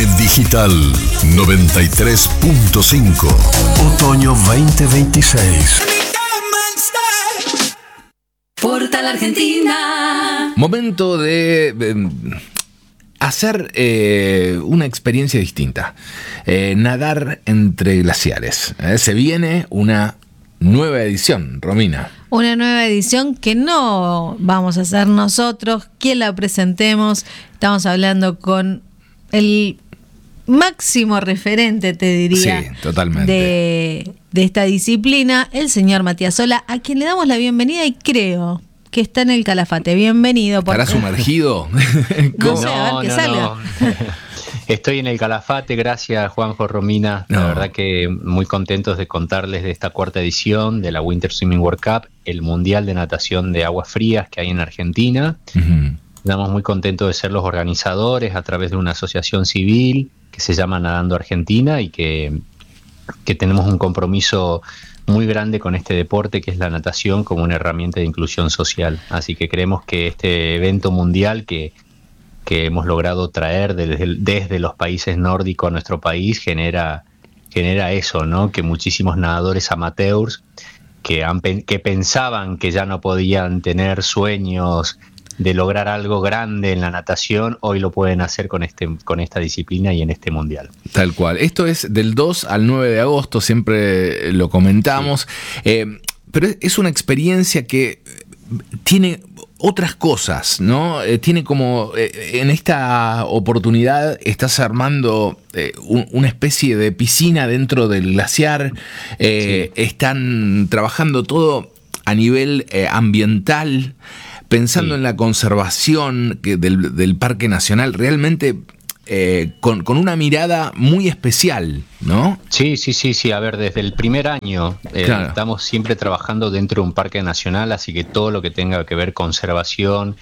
Digital 93.5. Otoño 2026. Portal Argentina. Momento de hacer una experiencia distinta. Nadar entre glaciares. Se viene una nueva edición, Romina. Una nueva edición que no vamos a hacer nosotros, quien la presentemos. Estamos hablando con el máximo referente, te diría, sí, totalmente, de esta disciplina, el señor Matías Sola, a quien le damos la bienvenida y creo que está en el Calafate. Bienvenido. ¿Estará sumergido? No sé, a ver que salga. No. Estoy en el Calafate, gracias Juanjo, Romina. La verdad que muy contentos de contarles de esta cuarta edición de la Winter Swimming World Cup, el mundial de natación de aguas frías que hay en Argentina. Uh-huh. Estamos muy contentos de ser los organizadores a través de una asociación civil que se llama Nadando Argentina y que tenemos un compromiso muy grande con este deporte que es la natación como una herramienta de inclusión social. Así que creemos que este evento mundial que hemos logrado traer desde los países nórdicos a nuestro país genera eso, ¿no? Que muchísimos nadadores amateurs que pensaban que ya no podían tener sueños de lograr algo grande en la natación, hoy lo pueden hacer con esta disciplina y en este mundial. Tal cual. Esto es del 2 al 9 de agosto, siempre lo comentamos, sí. Pero es una experiencia que tiene otras cosas, ¿no? Tiene como, en esta oportunidad estás armando una especie de piscina dentro del glaciar, sí. Están trabajando todo a nivel ambiental, pensando en la conservación del Parque Nacional, realmente con una mirada muy especial, ¿no? Sí. A ver, desde el primer año claro. Estamos siempre trabajando dentro de un parque nacional, así que todo lo que tenga que ver conservación,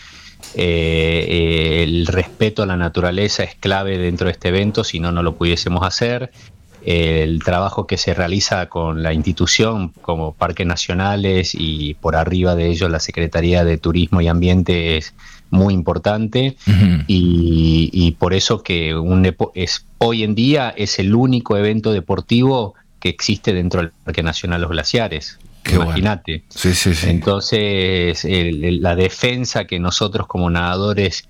el respeto a la naturaleza es clave dentro de este evento, si no, no lo pudiésemos hacer. El trabajo que se realiza con la institución como parques nacionales y por arriba de ellos la Secretaría de Turismo y Ambiente es muy importante. Uh-huh. y por eso que hoy en día es el único evento deportivo que existe dentro del Parque Nacional Los Glaciares. Imagínate. Bueno. Sí. Entonces la defensa que nosotros como nadadores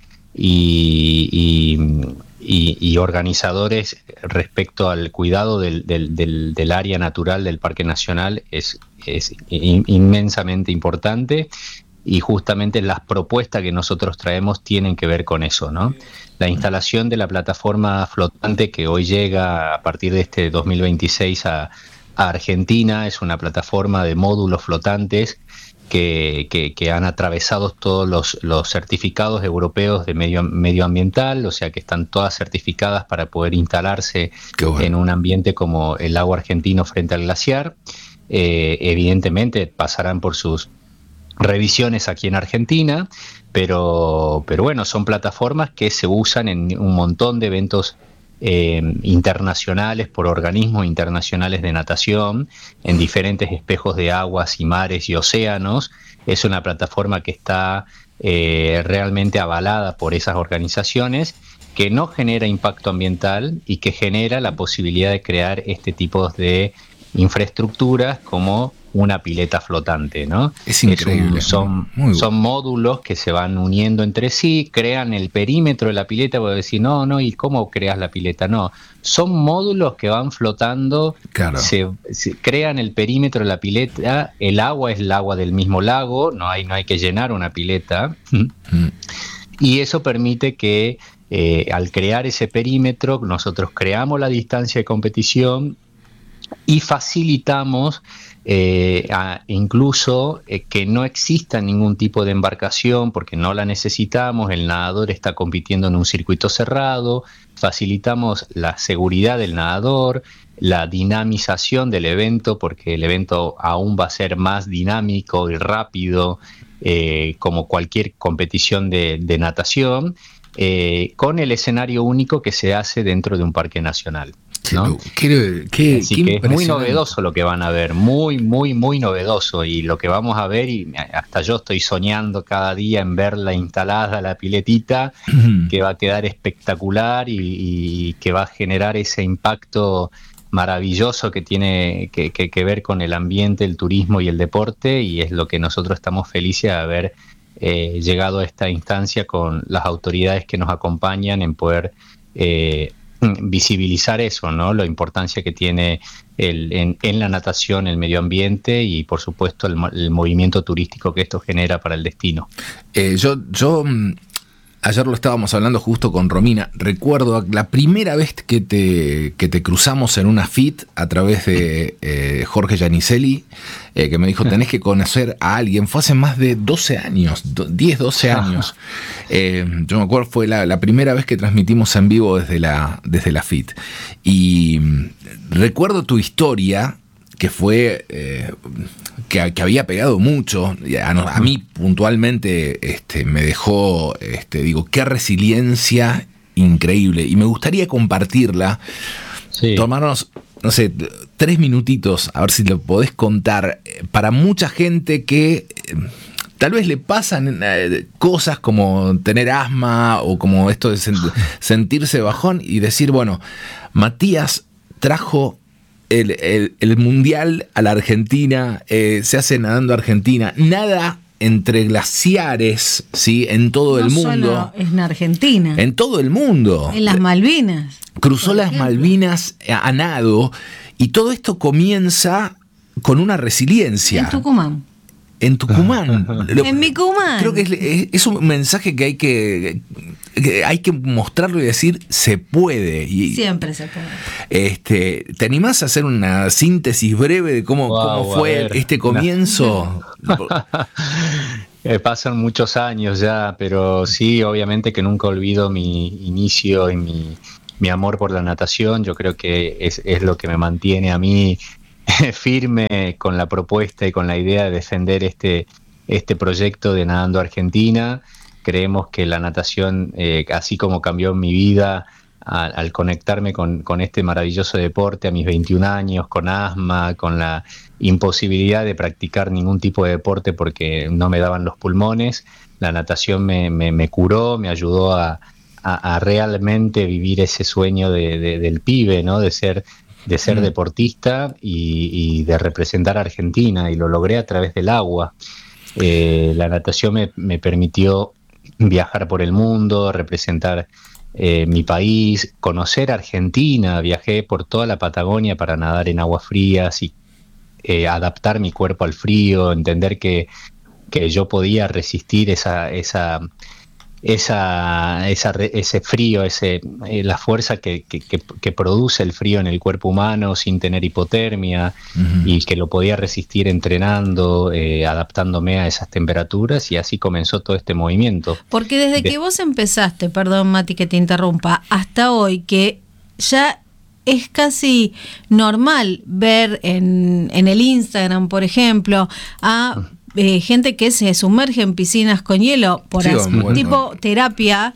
y organizadores respecto al cuidado del área natural del Parque Nacional es inmensamente importante, y justamente las propuestas que nosotros traemos tienen que ver con eso, ¿no? La instalación de la plataforma flotante que hoy llega a partir de este 2026 a Argentina es una plataforma de módulos flotantes que han atravesado todos los certificados europeos de medioambiental, o sea que están todas certificadas para poder instalarse en un ambiente como el lago argentino frente al glaciar. Evidentemente pasarán por sus revisiones aquí en Argentina, pero bueno, son plataformas que se usan en un montón de eventos internacionales por organismos internacionales de natación en diferentes espejos de aguas y mares y océanos. Es una plataforma que está realmente avalada por esas organizaciones, que no genera impacto ambiental y que genera la posibilidad de crear este tipo de infraestructuras como una pileta flotante, ¿no? Es increíble. Son módulos que se van uniendo entre sí, crean el perímetro de la pileta. Voy a decir, no, ¿y cómo creas la pileta? No, son módulos que van flotando, claro. se crean el perímetro de la pileta, el agua es el agua del mismo lago, no hay que llenar una pileta, y eso permite que al crear ese perímetro nosotros creamos la distancia de competición y facilitamos incluso que no exista ningún tipo de embarcación porque no la necesitamos, el nadador está compitiendo en un circuito cerrado, facilitamos la seguridad del nadador, la dinamización del evento porque el evento aún va a ser más dinámico y rápido como cualquier competición de natación, con el escenario único que se hace dentro de un parque nacional. ¿no? Así que es muy novedoso lo que van a ver, muy novedoso, y lo que vamos a ver, y hasta yo estoy soñando cada día en verla instalada, la piletita, que va a quedar espectacular y que va a generar ese impacto maravilloso que tiene que ver con el ambiente, el turismo y el deporte, y es lo que nosotros estamos felices de haber llegado a esta instancia con las autoridades que nos acompañan en poder visibilizar eso, ¿no? La importancia que tiene en la natación, el medio ambiente y por supuesto el movimiento turístico que esto genera para el destino. Yo ayer lo estábamos hablando justo con Romina. Recuerdo la primera vez que te cruzamos en una FIT a través de Jorge Giannicelli, que me dijo, tenés que conocer a alguien. Fue hace más de 12 años, 10, 12 años. Yo me acuerdo, fue la primera vez que transmitimos en vivo desde la FIT. Y recuerdo tu historia, que fue que había pegado mucho. A mí puntualmente me dejó, digo, qué resiliencia increíble, y me gustaría compartirla. Sí. Tomarnos, no sé, 3 minutitos, a ver si lo podés contar, para mucha gente que tal vez le pasan cosas como tener asma o como esto de sentirse bajón y decir, bueno, Matías trajo el mundial a la Argentina, se hace nadando Argentina, nada entre glaciares, ¿sí? En todo el mundo. No solo en Argentina. En todo el mundo. En las Malvinas. Cruzó las Malvinas a nado, y todo esto comienza con una resiliencia. En Tucumán. En Tucumán. En mi Tucumán. Creo que es un mensaje que hay que mostrarlo y decir, se puede. Y siempre se puede. ¿Te animás a hacer una síntesis breve de cómo fue este comienzo? Pasan muchos años ya, pero sí, obviamente que nunca olvido mi inicio y mi amor por la natación. Yo creo que es lo que me mantiene a mí firme con la propuesta y con la idea de defender este proyecto de Nadando Argentina. Creemos que la natación, así como cambió mi vida al conectarme con este maravilloso deporte a mis 21 años, con asma, con la imposibilidad de practicar ningún tipo de deporte porque no me daban los pulmones, la natación me curó, me ayudó a realmente vivir ese sueño del pibe, ¿no? De ser deportista y de representar a Argentina, y lo logré a través del agua. La natación me permitió viajar por el mundo, representar mi país, conocer Argentina. Viajé por toda la Patagonia para nadar en aguas frías y adaptar mi cuerpo al frío, entender que yo podía resistir ese frío, la fuerza que produce el frío en el cuerpo humano sin tener hipotermia, y que lo podía resistir entrenando, adaptándome a esas temperaturas, y así comenzó todo este movimiento. Porque desde que vos empezaste, perdón Mati que te interrumpa, hasta hoy, que ya es casi normal ver en el Instagram, por ejemplo, a gente que se sumerge en piscinas con hielo por tipo terapia.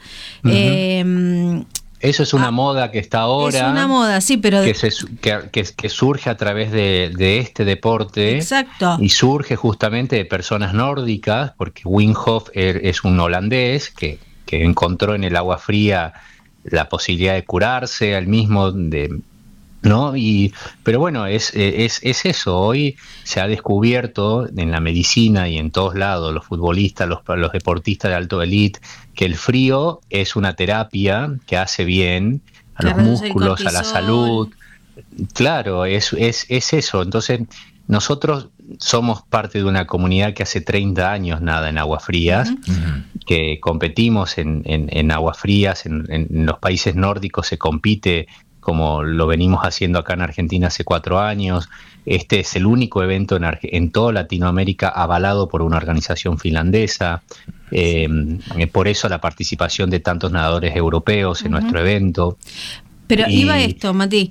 Eso es una moda que está ahora. Es una moda, sí, pero que surge a través de este deporte. Exacto. Y surge justamente de personas nórdicas, porque Wim Hof es un holandés que encontró en el agua fría la posibilidad de curarse al mismo ¿no? Pero bueno, es eso. Hoy se ha descubierto en la medicina y en todos lados, los futbolistas, los deportistas de alto elite, que el frío es una terapia que hace bien a los músculos, a la salud. Claro, es eso. Entonces, nosotros somos parte de una comunidad que hace 30 años nada en aguas frías, que competimos en aguas frías. En los países nórdicos se compite como lo venimos haciendo acá en Argentina hace 4 años. Este es el único evento en toda Latinoamérica avalado por una organización finlandesa. Por eso la participación de tantos nadadores europeos en nuestro evento. Pero iba esto, Mati,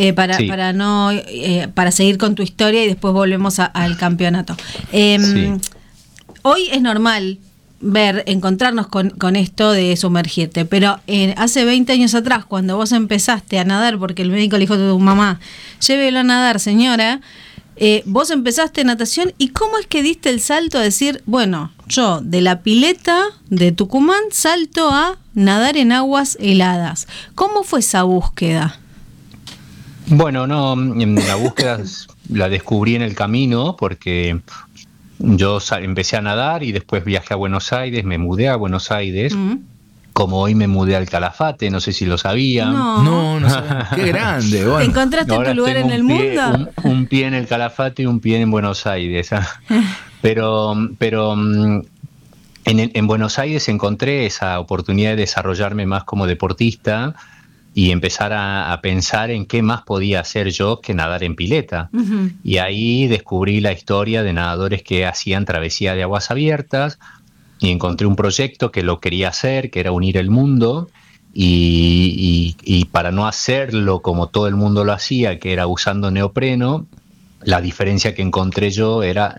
para seguir con tu historia y después volvemos al campeonato. Hoy es normal encontrarnos con esto de sumergirte, pero hace 20 años atrás, cuando vos empezaste a nadar, porque el médico le dijo a tu mamá, llévelo a nadar, señora, vos empezaste natación, ¿y cómo es que diste el salto a decir, bueno, yo de la pileta de Tucumán salto a nadar en aguas heladas? ¿Cómo fue esa búsqueda? Bueno, no, la búsqueda la descubrí en el camino porque yo empecé a nadar y después viajé a Buenos Aires, me mudé a Buenos Aires. Como hoy me mudé al Calafate, no sé si lo sabían. No sabía. Qué grande. Bueno. ¿Te encontraste en tu lugar en el mundo? Un pie en el Calafate y un pie en Buenos Aires. Pero en Buenos Aires encontré esa oportunidad de desarrollarme más como deportista y empezar a pensar en qué más podía hacer yo que nadar en pileta. Uh-huh. Y ahí descubrí la historia de nadadores que hacían travesía de aguas abiertas y encontré un proyecto que lo quería hacer, que era unir el mundo, y para no hacerlo como todo el mundo lo hacía, que era usando neopreno, la diferencia que encontré yo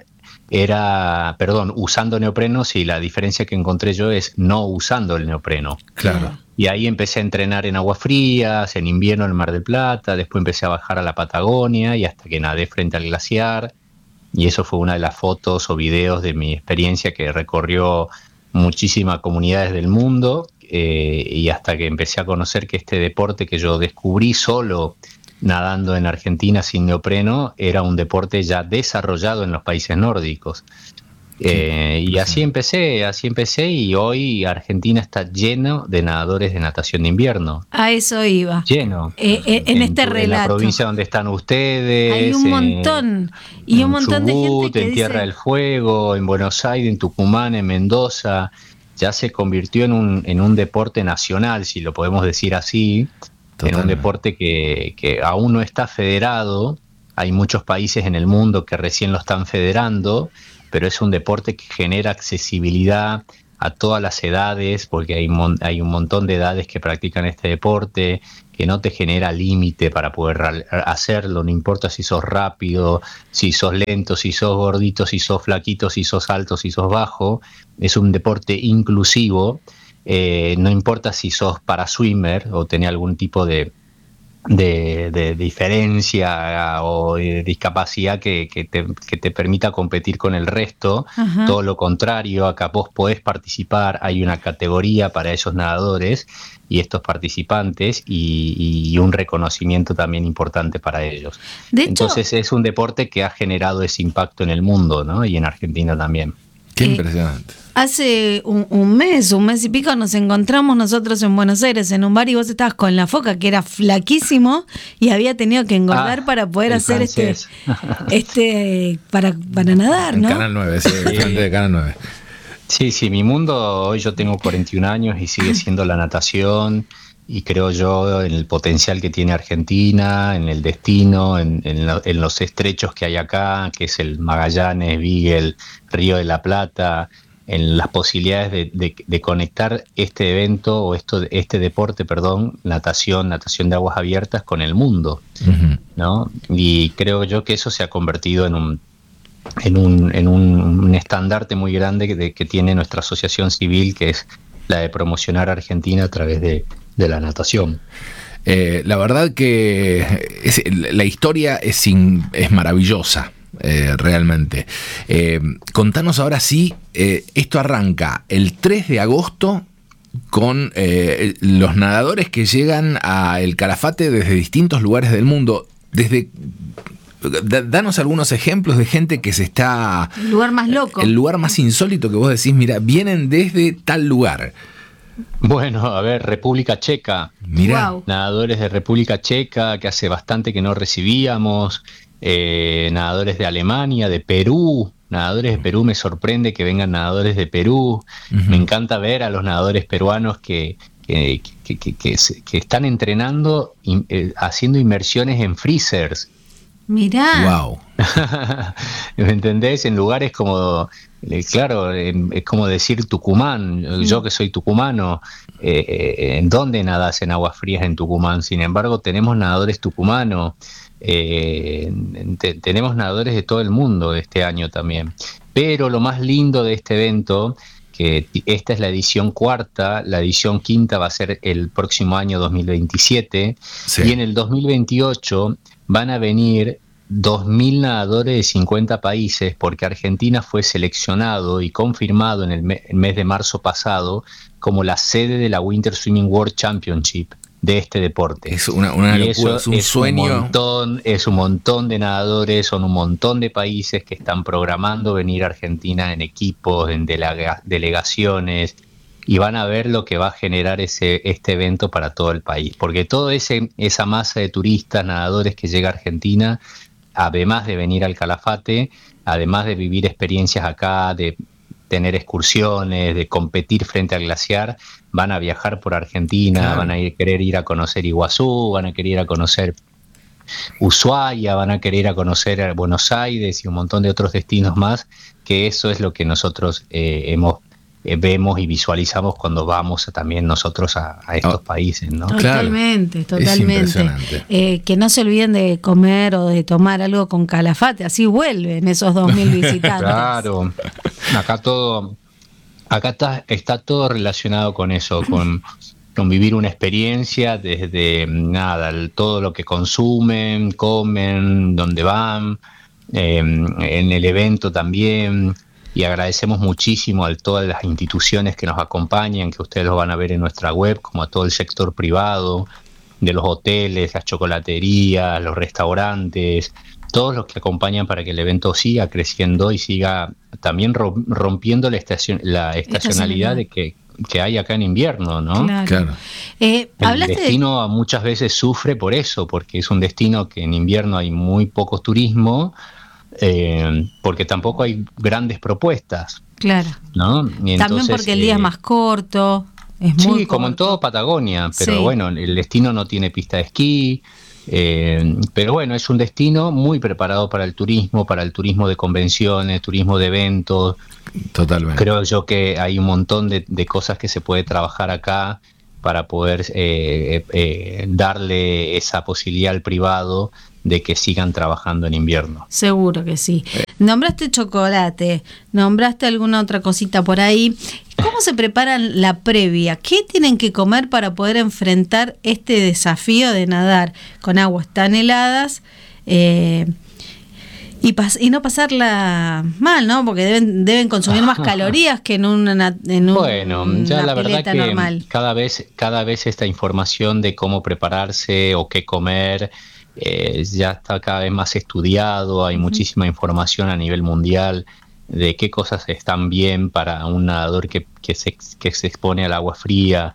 usando neopreno, sí, la diferencia que encontré yo es no usando el neopreno. Claro. Y ahí empecé a entrenar en aguas frías, en invierno en el Mar del Plata, después empecé a bajar a la Patagonia y hasta que nadé frente al glaciar. Y eso fue una de las fotos o videos de mi experiencia que recorrió muchísimas comunidades del mundo, y hasta que empecé a conocer que este deporte que yo descubrí solo nadando en Argentina sin neopreno era un deporte ya desarrollado en los países nórdicos. Y así empecé y hoy Argentina está lleno de nadadores de natación de invierno. A eso iba. Lleno. En este relato. En la provincia donde están ustedes. Hay un montón. Y un montón Chubut, de gente que en Tierra del Fuego, en Buenos Aires, en Tucumán, en Mendoza. Ya se convirtió en un deporte nacional, si lo podemos decir así. Totalmente. En un deporte que aún no está federado. Hay muchos países en el mundo que recién lo están federando, pero es un deporte que genera accesibilidad a todas las edades, porque hay un montón de edades que practican este deporte, que no te genera límite para poder hacerlo, no importa si sos rápido, si sos lento, si sos gordito, si sos flaquito, si sos alto, si sos bajo. Es un deporte inclusivo, no importa si sos paraswimmer o tenés algún tipo de diferencia o de discapacidad que te permita competir con el resto. Ajá. Todo lo contrario, acá vos podés participar, hay una categoría para esos nadadores y estos participantes y un reconocimiento también importante para ellos. Entonces es un deporte que ha generado ese impacto en el mundo, ¿no? Y en Argentina también. Qué impresionante. Hace un mes y pico nos encontramos nosotros en Buenos Aires en un bar y vos estabas con la Foca, que era flaquísimo y había tenido que engordar para poder hacer para nadar, ¿no? En Canal 9, sí, frente de Canal 9. Sí, mi mundo, hoy yo tengo 41 años y sigue siendo la natación, y creo yo en el potencial que tiene Argentina, en el destino, en los estrechos que hay acá, que es el Magallanes, Beagle, Río de la Plata, en las posibilidades de conectar este evento o este deporte, natación de aguas abiertas con el mundo, uh-huh. ¿no? Y creo yo que eso se ha convertido en un estandarte muy grande que tiene nuestra asociación civil, que es la de promocionar a Argentina a través de la natación. La verdad que la historia es maravillosa. Realmente. Contanos ahora sí, esto arranca el 3 de agosto con los nadadores que llegan a El Calafate desde distintos lugares del mundo. Danos algunos ejemplos de gente que se está... El lugar más loco. El lugar más insólito que vos decís, mira, vienen desde tal lugar. Bueno, a ver, República Checa. Mirá. Wow. Nadadores de República Checa que hace bastante que no recibíamos. Nadadores de Alemania, de Perú. Nadadores de Perú, me sorprende que vengan nadadores de Perú. Uh-huh. Me encanta ver a los nadadores peruanos que están entrenando, haciendo inmersiones en freezers. Mirá. Wow. ¿Me entendés? En lugares como, claro, es como decir Tucumán. Yo que soy tucumano, ¿en dónde nadás en aguas frías en Tucumán? Sin embargo, tenemos nadadores tucumanos. Tenemos nadadores de todo el mundo este año también. Pero lo más lindo de este evento, porque esta es la edición cuarta, la edición quinta va a ser el próximo año 2027, Sí. y en el 2028 van a venir 2.000 nadadores de 50 países, porque Argentina fue seleccionado y confirmado en el mes de marzo pasado como la sede de la Winter Swimming World Championship de este deporte. Es una Y locura, es un sueño. Es un montón de nadadores, son un montón de países que están programando venir a Argentina en equipos, en delegaciones, y van a ver lo que va a generar este evento para todo el país. Porque toda esa masa de turistas, nadadores que llega a Argentina, además de venir al Calafate, además de vivir experiencias acá, de tener excursiones, de competir frente al glaciar, van a viajar por Argentina, Claro. van a querer ir a conocer Iguazú, van a querer ir a conocer Ushuaia, van a querer ir a conocer Buenos Aires y un montón de otros destinos más, que eso es lo que nosotros vemos y visualizamos cuando vamos también nosotros a estos países, ¿no? Totalmente, Claro, es totalmente. impresionante. Que no se olviden de comer o de tomar algo con Calafate, así vuelven esos 2.000 visitantes. Claro, acá está todo relacionado con eso, con vivir una experiencia desde todo lo que consumen, comen, dónde van, en el evento también. Y agradecemos muchísimo a todas las instituciones que nos acompañan, que ustedes lo van a ver en nuestra web, como a todo el sector privado, de los hoteles, las chocolaterías, los restaurantes, todos los que acompañan para que el evento siga creciendo y siga también rompiendo la estacionalidad de que hay acá en invierno, ¿no? Claro. El Hablaste destino muchas veces sufre por eso, porque es un destino que en invierno hay muy poco turismo, porque tampoco hay grandes propuestas, Claro. ¿no? Y También entonces, porque el día es más corto, es muy sí, como en corto. todo Patagonia, pero Sí. bueno, el destino no tiene pista de esquí, pero bueno, es un destino muy preparado para el turismo de convenciones, turismo de eventos. Totalmente. Creo yo que hay un montón de cosas que se puede trabajar acá para poder darle esa posibilidad al privado de que sigan trabajando en invierno. Seguro que sí. Nombraste chocolate, nombraste alguna otra cosita por ahí. ¿Cómo se preparan la previa? ¿Qué tienen que comer para poder enfrentar este desafío de nadar con aguas tan heladas y no pasarla mal, ¿no? Porque deben consumir más calorías que en una Bueno, ya la verdad pileta que normal. cada vez esta información de cómo prepararse o qué comer ya está cada vez más estudiado, hay muchísima información a nivel mundial de qué cosas están bien para un nadador que se expone al agua fría,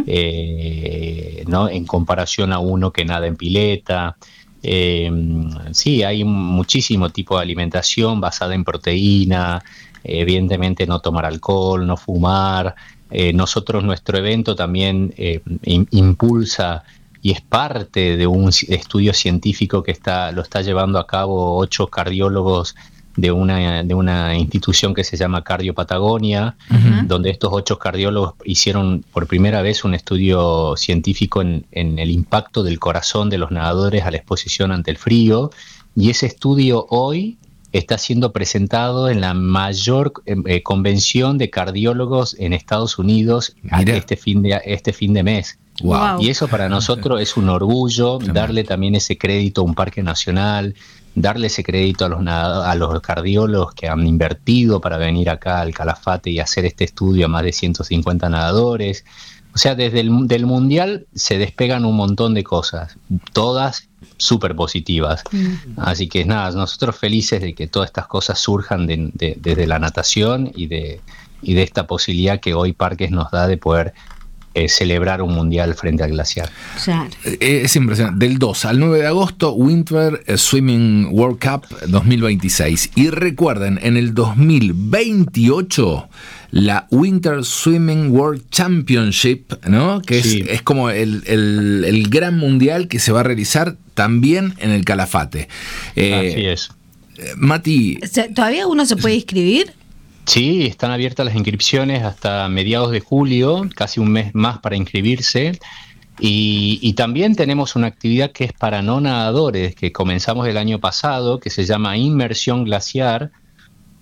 ¿no? En comparación a uno que nada en pileta. Sí, hay muchísimo tipo de alimentación basada en proteína, evidentemente no tomar alcohol, no fumar. Nuestro evento también impulsa y es parte de un estudio científico que lo está llevando a cabo 8 cardiólogos de una institución que se llama Cardio Patagonia, donde estos 8 cardiólogos hicieron por primera vez un estudio científico en el impacto del corazón de los nadadores a la exposición ante el frío, y ese estudio hoy está siendo presentado en la mayor convención de cardiólogos en Estados Unidos este fin de mes. Wow. Y eso para nosotros es un orgullo, darle también ese crédito a un parque nacional, darle ese crédito a los cardiólogos que han invertido para venir acá al Calafate y hacer este estudio a más de 150 nadadores. O sea, desde del Mundial se despegan un montón de cosas, todas súper positivas. Así que nada, nosotros felices de que todas estas cosas surjan desde la natación y de esta posibilidad que hoy Parques nos da de poder celebrar un mundial frente al glaciar. Claro. Es impresionante. Del 2 al 9 de agosto, Winter Swimming World Cup 2026. Y recuerden, en el 2028, la Winter Swimming World Championship, ¿no? Que Sí. es como el gran mundial que se va a realizar también en el Calafate. Así es. Mati, ¿Todavía uno se puede inscribir? Sí, están abiertas las inscripciones hasta mediados de julio, casi un mes más para inscribirse. Y también tenemos una actividad que es para no nadadores, que comenzamos el año pasado, que se llama Inmersión Glaciar,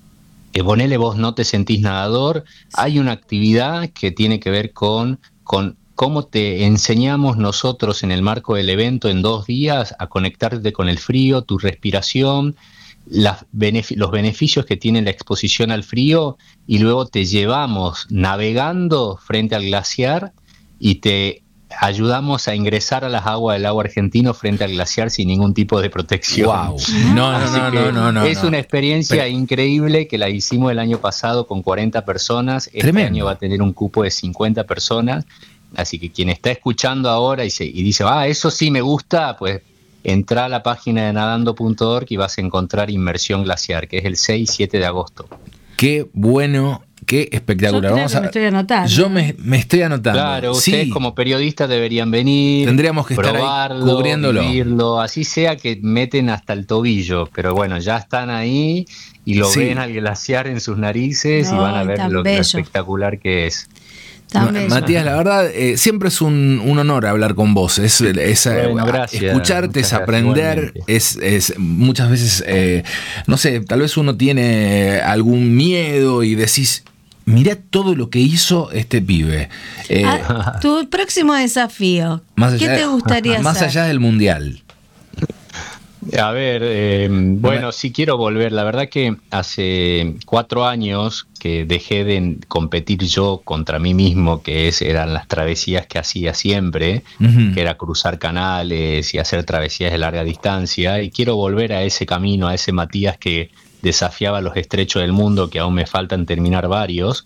ponele vos no te sentís nadador, hay una actividad que tiene que ver con cómo te enseñamos nosotros en el marco del evento en 2 días a conectarte con el frío, tu respiración, los beneficios que tiene la exposición al frío, y luego te llevamos navegando frente al glaciar y te ayudamos a ingresar a las aguas del lago argentino frente al glaciar sin ningún tipo de protección. Wow. No. Es una experiencia increíble que la hicimos el año pasado con 40 personas. Este año va a tener un cupo de 50 personas. Así que quien está escuchando ahora y dice, eso sí me gusta, pues entra a la página de nadando.org y vas a encontrar Inmersión Glaciar, que es el 6-7 de agosto. Qué bueno. Qué espectacular. Me estoy anotando. Yo me estoy anotando. Claro, ustedes como periodistas deberían venir. Tendríamos que probarlo, estar ahí cubriéndolo. Vivirlo, así sea que meten hasta el tobillo, pero bueno, ya están ahí y lo ven al glaciar en sus narices y van a ver lo espectacular que es. Matías, la verdad, siempre es un honor hablar con vos. Gracias, escucharte, es aprender, es muchas veces, no sé, tal vez uno tiene algún miedo y decís, mirá todo lo que hizo este pibe. Tu próximo desafío, ¿qué te gustaría hacer? Más allá del mundial. A ver, bueno, sí quiero volver. La verdad que hace 4 años que dejé de competir yo contra mí mismo, eran las travesías que hacía siempre, que era cruzar canales y hacer travesías de larga distancia, y quiero volver a ese camino, a ese Matías que desafiaba los estrechos del mundo, que aún me faltan terminar varios.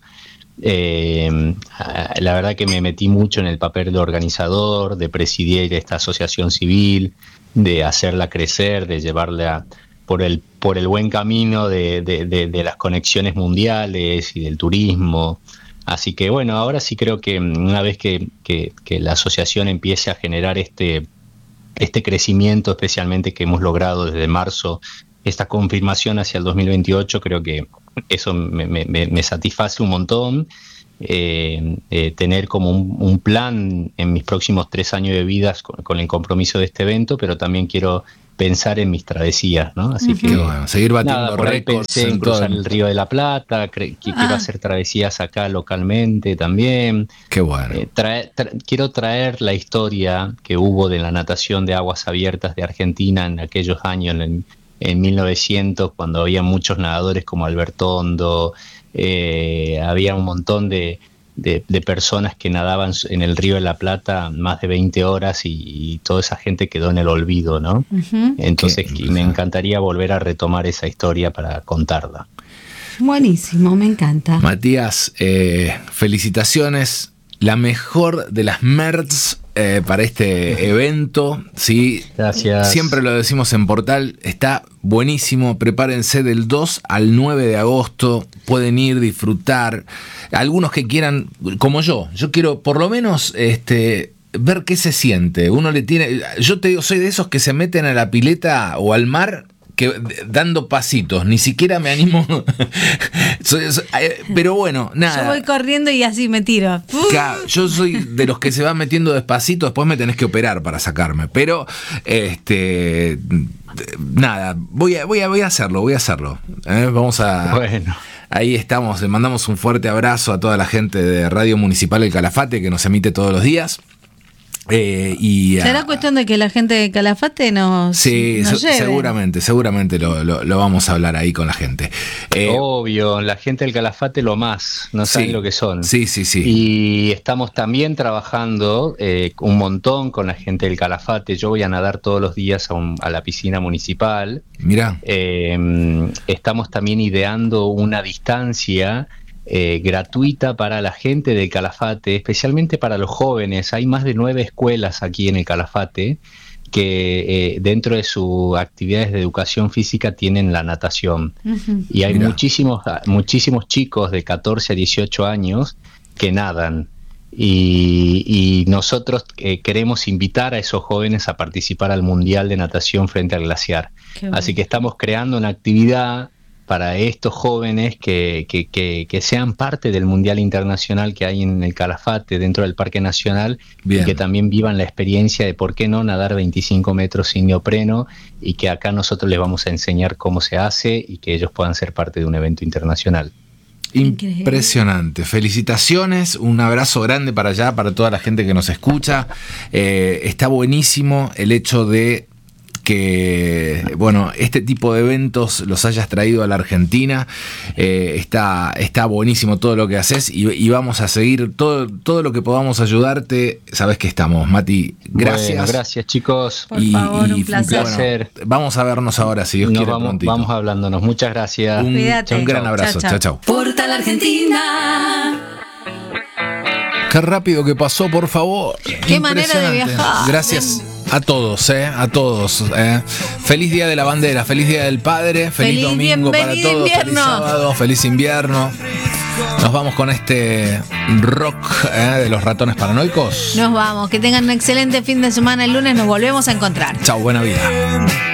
La verdad que me metí mucho en el papel de organizador, de presidir esta asociación civil, de hacerla crecer, de llevarla por el buen camino de las conexiones mundiales y del turismo. Así que bueno, ahora sí creo que una vez que la asociación empiece a generar este crecimiento, especialmente que hemos logrado desde marzo, esta confirmación hacia el 2028, creo que eso me satisface un montón. Tener como un plan en mis próximos 3 años de vida con el compromiso de este evento, pero también quiero pensar en mis travesías, ¿no? Así que bueno, seguir batiendo récords. Pensé en cruzar el Río de la Plata, quiero hacer travesías acá localmente también. Qué bueno. Quiero traer la historia que hubo de la natación de aguas abiertas de Argentina en aquellos años, en 1900, cuando había muchos nadadores como Albertondo. Había un montón de personas que nadaban en el Río de la Plata más de 20 horas y toda esa gente quedó en el olvido, ¿no? Entonces me encantaría volver a retomar esa historia para contarla. Buenísimo, me encanta. Matías, felicitaciones. La mejor de las merds para este evento, ¿sí? Gracias. Siempre lo decimos en Portal, está buenísimo. Prepárense del 2 al 9 de agosto. Pueden ir, disfrutar. Algunos que quieran, como yo quiero por lo menos ver qué se siente. Yo te digo, soy de esos que se meten a la pileta o al mar dando pasitos, ni siquiera me animo. Pero bueno, nada. Yo voy corriendo y así me tiro. Yo soy de los que se van metiendo despacito, después me tenés que operar para sacarme. Pero nada, voy a hacerlo. Vamos a. Bueno. Ahí estamos, le mandamos un fuerte abrazo a toda la gente de Radio Municipal El Calafate que nos emite todos los días. ¿Será cuestión de que la gente de Calafate nos lleve? Seguramente lo vamos a hablar ahí con la gente. Obvio, la gente del Calafate lo más, no saben lo que son. Sí. Y estamos también trabajando un montón con la gente del Calafate. Yo voy a nadar todos los días a la piscina municipal. Mirá. Estamos también ideando una distancia gratuita para la gente del Calafate, especialmente para los jóvenes. Hay más de 9 escuelas aquí en el Calafate que dentro de sus actividades de educación física tienen la natación. Y hay muchísimos chicos de 14 a 18 años que nadan. Y nosotros queremos invitar a esos jóvenes a participar al Mundial de Natación frente al glaciar. Así que estamos creando una actividad para estos jóvenes que sean parte del Mundial Internacional que hay en el Calafate, dentro del Parque Nacional, Bien. y que también vivan la experiencia de por qué no nadar 25 metros sin neopreno, y que acá nosotros les vamos a enseñar cómo se hace y que ellos puedan ser parte de un evento internacional. Impresionante, felicitaciones, un abrazo grande para allá, para toda la gente que nos escucha. Está buenísimo el hecho de que, bueno, este tipo de eventos los hayas traído a la Argentina. Está buenísimo todo lo que haces y vamos a seguir todo lo que podamos ayudarte. Sabes que estamos, Mati. Gracias. Bueno, gracias, chicos. Por favor, un placer. Bueno, vamos a vernos ahora, si Dios quiere, prontito. Vamos hablándonos. Muchas gracias. Cuídate. Un gran abrazo. Chau, chau. Chao, chao. Portal Argentina. Qué rápido que pasó, por favor. Qué manera de viajar. Gracias a todos, a todos. Feliz Día de la Bandera, feliz Día del Padre, feliz domingo para todos, invierno. feliz sábado, feliz invierno. Nos vamos con este rock de los Ratones Paranoicos. Nos vamos, que tengan un excelente fin de semana. El lunes nos volvemos a encontrar. Chau, buena vida.